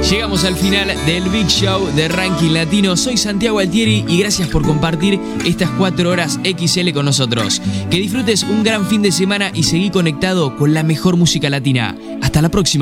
Llegamos al final del Big Show de Ranking Latino. Soy Santiago Altieri y gracias por compartir estas 4 horas XL con nosotros. Que disfrutes un gran fin de semana y seguí conectado con la mejor música latina. Hasta la próxima.